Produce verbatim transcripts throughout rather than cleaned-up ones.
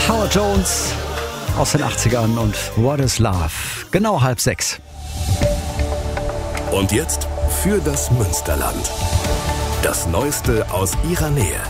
Howard Jones aus den achtzigern und What is Love? Genau halb sechs. Und jetzt für das Münsterland. Das Neueste aus ihrer Nähe.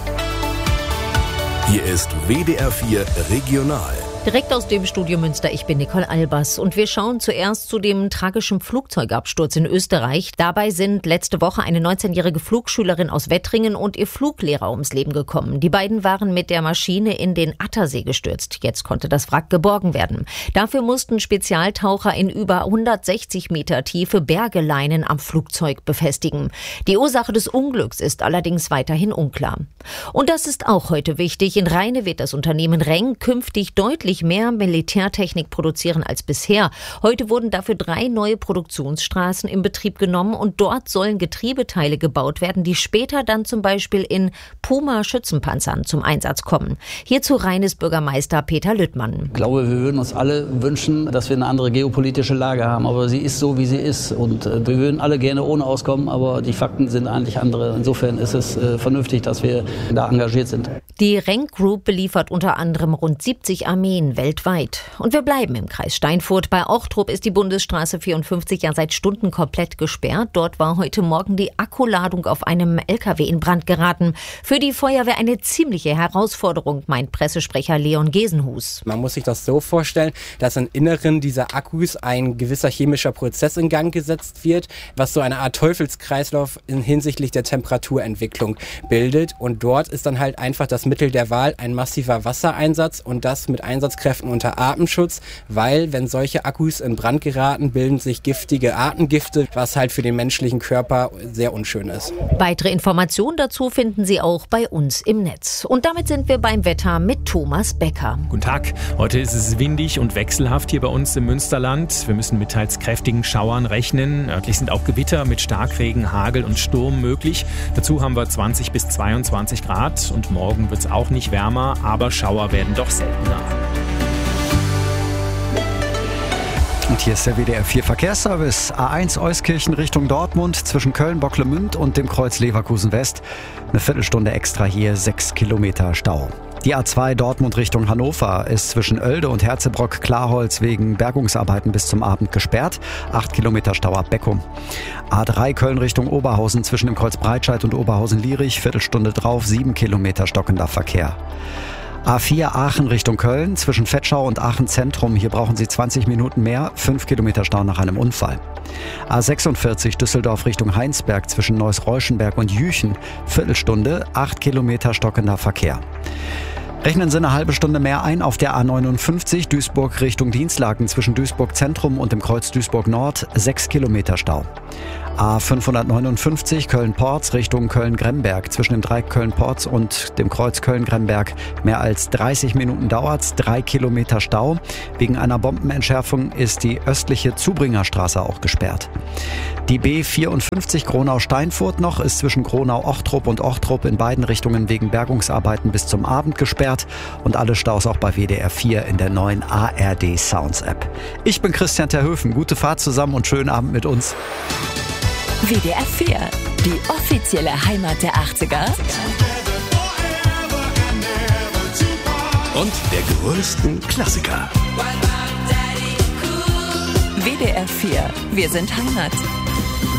Hier ist W D R vier Regional. Direkt aus dem Studio Münster, ich bin Nicole Albers und wir schauen zuerst zu dem tragischen Flugzeugabsturz in Österreich. Dabei sind letzte Woche eine neunzehnjährige Flugschülerin aus Wettringen und ihr Fluglehrer ums Leben gekommen. Die beiden waren mit der Maschine in den Attersee gestürzt. Jetzt konnte das Wrack geborgen werden. Dafür mussten Spezialtaucher in über hundertsechzig Meter Tiefe Bergeleinen am Flugzeug befestigen. Die Ursache des Unglücks ist allerdings weiterhin unklar. Und das ist auch heute wichtig. In Rheine wird das Unternehmen Reng künftig deutlich mehr Militärtechnik produzieren als bisher. Heute wurden dafür drei neue Produktionsstraßen in Betrieb genommen und dort sollen Getriebeteile gebaut werden, die später dann zum Beispiel in Puma-Schützenpanzern zum Einsatz kommen. Hierzu Rheines Bürgermeister Peter Lüttmann. Ich glaube, wir würden uns alle wünschen, dass wir eine andere geopolitische Lage haben, aber sie ist so, wie sie ist und wir würden alle gerne ohne auskommen, aber die Fakten sind eigentlich andere. Insofern ist es äh, vernünftig, dass wir da engagiert sind. Die Reng Group beliefert unter anderem rund siebzig Armeen weltweit. Und wir bleiben im Kreis Steinfurt. Bei Ochtrup ist die Bundesstraße vierundfünfzig ja seit Stunden komplett gesperrt. Dort war heute Morgen die Akkuladung auf einem L K W in Brand geraten. Für die Feuerwehr eine ziemliche Herausforderung, meint Pressesprecher Leon Gesenhus. Man muss sich das so vorstellen, dass im Inneren dieser Akkus ein gewisser chemischer Prozess in Gang gesetzt wird, was so eine Art Teufelskreislauf in hinsichtlich der Temperaturentwicklung bildet. Und dort ist dann halt einfach das Mittel der Wahl ein massiver Wassereinsatz und das mit Einsatzkräften unter Atemschutz, weil wenn solche Akkus in Brand geraten, bilden sich giftige Atemgifte, was halt für den menschlichen Körper sehr unschön ist. Weitere Informationen dazu finden Sie auch bei uns im Netz. Und damit sind wir beim Wetter mit Thomas Becker. Guten Tag. Heute ist es windig und wechselhaft hier bei uns im Münsterland. Wir müssen mit teils kräftigen Schauern rechnen. Örtlich sind auch Gewitter mit Starkregen, Hagel und Sturm möglich. Dazu haben wir zwanzig bis zweiundzwanzig Grad und morgen wird es auch nicht wärmer, aber Schauer werden doch seltener. Und hier ist der W D R vier Verkehrsservice. A eins Euskirchen Richtung Dortmund zwischen Köln-Bocklemünd und dem Kreuz Leverkusen West. Eine Viertelstunde extra hier, sechs Kilometer Stau. Die A zwei Dortmund Richtung Hannover ist zwischen Oelde und Herzebrock-Klarholz wegen Bergungsarbeiten bis zum Abend gesperrt. acht Kilometer Stau ab Beckum. A drei Köln Richtung Oberhausen zwischen dem Kreuz Breitscheid und Oberhausen-Lierich. Viertelstunde drauf, sieben Kilometer stockender Verkehr. A vier Aachen Richtung Köln zwischen Vetschau und Aachen Zentrum. Hier brauchen Sie zwanzig Minuten mehr, fünf Kilometer Stau nach einem Unfall. A sechsundvierzig Düsseldorf Richtung Heinsberg zwischen Neuss-Reuschenberg und Jüchen. Viertelstunde, acht Kilometer stockender Verkehr. Rechnen Sie eine halbe Stunde mehr ein auf der A neunundfünfzig Duisburg Richtung Dienstlaken zwischen Duisburg Zentrum und dem Kreuz Duisburg Nord. sechs Kilometer Stau. A fünfhundertneunundfünfzig Köln-Porz Richtung Köln-Gremberg zwischen dem Dreieck Köln-Porz und dem Kreuz Köln-Gremberg. Mehr als dreißig Minuten dauert's, drei Kilometer Stau. Wegen einer Bombenentschärfung ist die östliche Zubringerstraße auch gesperrt. Die B vierundfünfzig Gronau-Steinfurt noch ist zwischen Gronau-Ochtrup und Ochtrup in beiden Richtungen wegen Bergungsarbeiten bis zum Abend gesperrt. Und alle Staus auch bei W D R vier in der neuen A R D Sounds App. Ich bin Christian Terhöfen. Gute Fahrt zusammen und schönen Abend mit uns. W D R vier, die offizielle Heimat der achtziger. Und der größten Klassiker. W D R vier, wir sind Heimat.